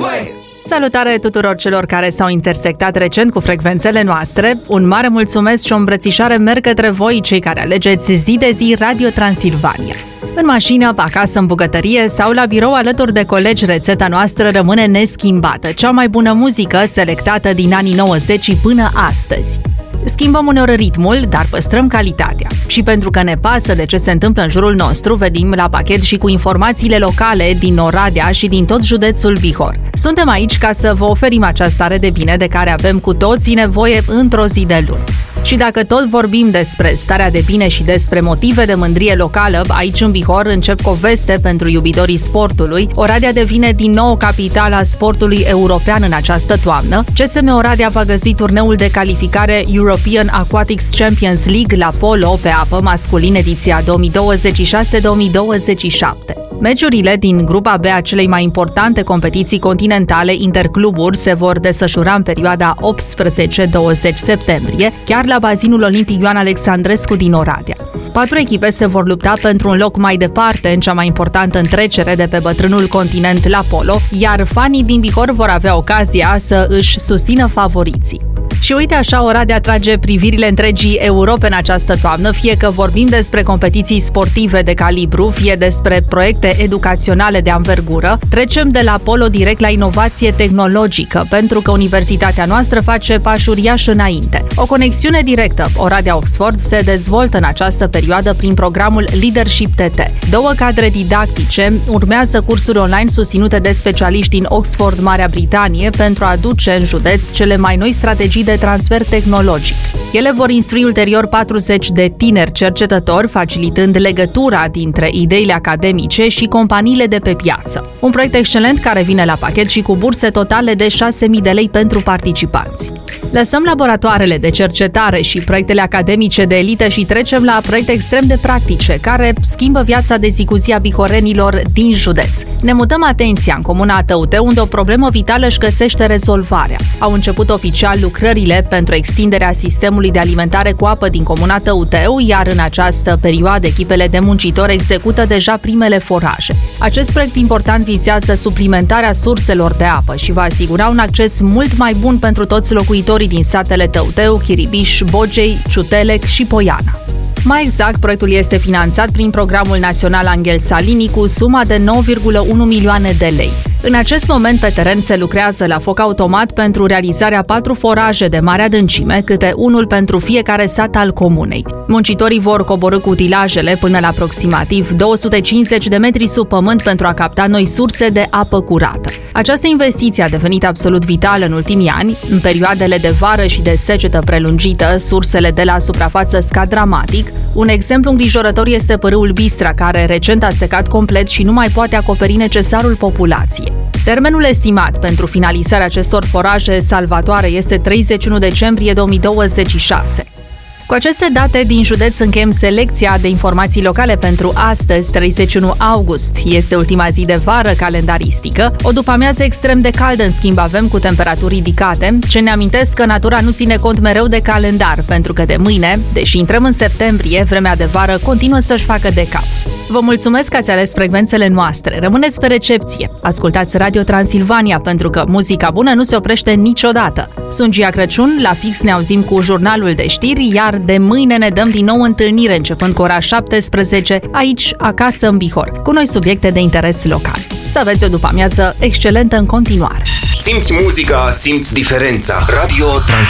Salutare tuturor celor care s-au intersectat recent cu frecvențele noastre. Un mare mulțumesc și o îmbrățișare merg către voi, cei care alegeți zi de zi Radio Transilvania. În mașină, acasă, în bucătărie sau la birou alături de colegi, rețeta noastră rămâne neschimbată. Cea mai bună muzică selectată din anii 90 până astăzi. Schimbăm uneori ritmul, dar păstrăm calitatea. Și pentru că ne pasă de ce se întâmplă în jurul nostru, venim la pachet și cu informațiile locale din Oradea și din tot județul Bihor. Suntem aici ca să vă oferim această stare de bine de care avem cu toții nevoie într-o zi de luni. Și dacă tot vorbim despre starea de bine și despre motive de mândrie locală, aici în Bihor încep cu o veste pentru iubitorii sportului. Oradea devine din nou capitala sportului european în această toamnă. CSM Oradea va găsi turneul de calificare European Aquatics Champions League la polo pe apă masculin ediția 2026-2027. Meciurile din grupa B a celei mai importante competiții continentale intercluburi se vor desfășura în perioada 18-20 septembrie, chiar la bazinul olimpic Ioan Alexandrescu din Oradea. 4 echipe se vor lupta pentru un loc mai departe în cea mai importantă întrecere de pe bătrânul continent la polo, iar fanii din Bihor vor avea ocazia să își susțină favoriții. Și uite așa, Oradea trage privirile întregii Europe în această toamnă, fie că vorbim despre competiții sportive de calibru, fie despre proiecte educaționale de anvergură. Trecem de la polo direct la inovație tehnologică, pentru că universitatea noastră face pași uriași înainte. O conexiune directă Oradea-Oxford se dezvoltă în această perioadă prin programul Leadership TT. 2 cadre didactice urmează cursuri online susținute de specialiști din Oxford, Marea Britanie, pentru a aduce în județ cele mai noi strategii de transfer tehnologic. Ele vor instrui ulterior 40 de tineri cercetători, facilitând legătura dintre ideile academice și companiile de pe piață. Un proiect excelent care vine la pachet și cu burse totale de 6.000 de lei pentru participanți. Lăsăm laboratoarele de cercetare și proiectele academice de elită și trecem la proiecte extrem de practice, care schimbă viața de zi cu zi a bihorenilor din județ. Ne mutăm atenția în comuna Tăuteu, unde o problemă vitală își găsește rezolvarea. Au început oficial lucrările pentru extinderea sistemului de alimentare cu apă din comuna Tăuteu, iar în această perioadă echipele de muncitori execută deja primele foraje. Acest proiect important vizează suplimentarea surselor de apă și va asigura un acces mult mai bun pentru toți locuitorii din satele Tăuteu, Chiribiș, Bogei, Ciutelec și Poiana. Mai exact, proiectul este finanțat prin Programul Național Angel Salini cu suma de 9,1 milioane de lei. În acest moment pe teren se lucrează la foc automat pentru realizarea 4 foraje de mare adâncime, câte unul pentru fiecare sat al comunei. Muncitorii vor coborî cu utilajele până la aproximativ 250 de metri sub pământ pentru a capta noi surse de apă curată. Această investiție a devenit absolut vitală în ultimii ani. În perioadele de vară și de secetă prelungită, sursele de la suprafață scad dramatic. Un exemplu îngrijorător este pârâul Bistra, care recent a secat complet și nu mai poate acoperi necesarul populației. Termenul estimat pentru finalizarea acestor foraje salvatoare este 31 decembrie 2026. Cu aceste date din județ încheiem selecția de informații locale pentru astăzi, 31 august. Este ultima zi de vară calendaristică. O după-amiază extrem de caldă, în schimb, avem cu temperaturi ridicate, ce ne amintesc că natura nu ține cont mereu de calendar, pentru că de mâine, deși intrăm în septembrie, vremea de vară continuă să-și facă de cap. Vă mulțumesc că ați ales frecvențele noastre. Rămâneți pe recepție. Ascultați Radio Transilvania, pentru că muzica bună nu se oprește niciodată. Sunt Gia Crăciun, la fix ne auzim cu jurnalul de știri, iar de mâine ne dăm din nou întâlnire începând cu ora 17, aici, acasă în Bihor, cu noi subiecte de interes local. Să aveți o după-amiază excelentă în continuare. Simți muzica, simți diferența. Radio Transilvania.